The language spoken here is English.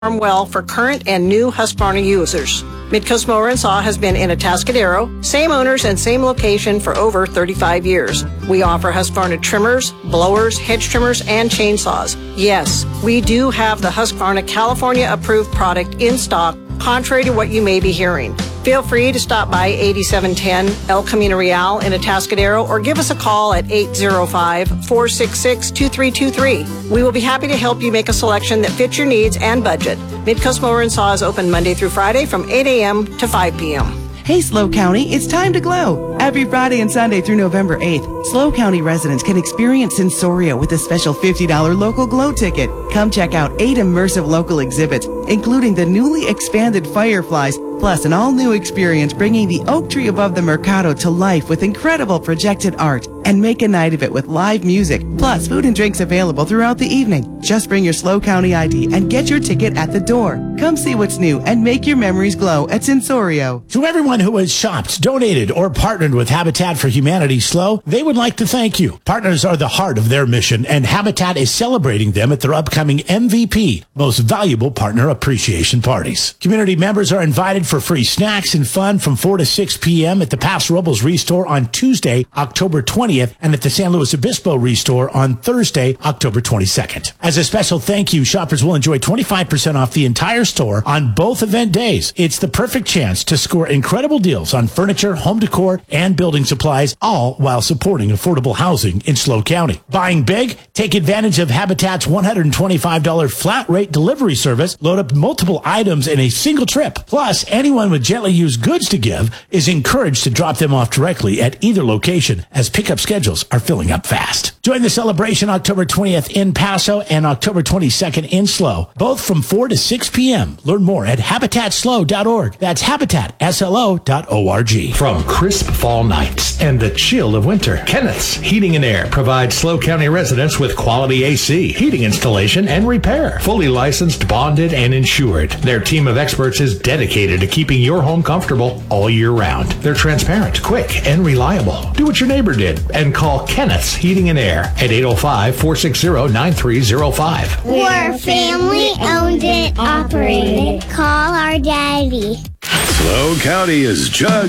well for current and new Husqvarna users. Midcoast Mower & Saw has been in Atascadero, same owners and same location for over 35 years. We offer Husqvarna trimmers, blowers, hedge trimmers, and chainsaws. Yes, we do have the Husqvarna California-approved product in stock, contrary to what you may be hearing. Feel free to stop by 8710 El Camino Real in Atascadero or give us a call at 805-466-2323. We will be happy to help you make a selection that fits your needs and budget. Midcoast Mower & Saw is open Monday through Friday from 8 a.m. to 5 p.m. Hey, SLO County, it's time to glow. Every Friday and Sunday through November 8th, SLO County residents can experience Sensoria with a special $50 local glow ticket. Come check out 8 immersive local exhibits, including the newly expanded Fireflies, plus an all-new experience bringing the oak tree above the Mercado to life with incredible projected art. And make a night of it with live music, plus food and drinks available throughout the evening. Just bring your SLO County ID and get your ticket at the door. Come see what's new and make your memories glow at Sensorio. To everyone who has shopped, donated, or partnered with Habitat for Humanity SLO, they would like to thank you. Partners are the heart of their mission, and Habitat is celebrating them at their upcoming MVP, Most Valuable Partner Appreciation Parties. Community members are invited for free snacks and fun from 4 to 6 p.m. at the Paso Robles Restore on Tuesday, October 20th, and at the San Luis Obispo Restore on Thursday, October 22nd. As a special thank you, shoppers will enjoy 25% off the entire store on both event days. It's the perfect chance to score incredible deals on furniture, home decor, and building supplies, all while supporting affordable housing in SLO County. Buying big? Take advantage of Habitat's $125 flat rate delivery service. Load up multiple items in a single trip. Plus, anyone with gently used goods to give is encouraged to drop them off directly at either location, as pickup schedules are filling up fast. Join the celebration October 20th in Paso and October 22nd in SLO, both from 4 to 6 p.m. Learn more at habitatslo.org. That's habitatslo.org. From crisp fall nights and the chill of winter, Kenneth's Heating and Air provides SLO County residents with quality AC, heating installation, and repair. Fully licensed, bonded, and insured. Their team of experts is dedicated to keeping your home comfortable all year round. They're transparent, quick, and reliable. Do what your neighbor did and call Kenneth's Heating and Air at 805-460-9305. We're family owned and operated. Call our daddy. SLO County is judged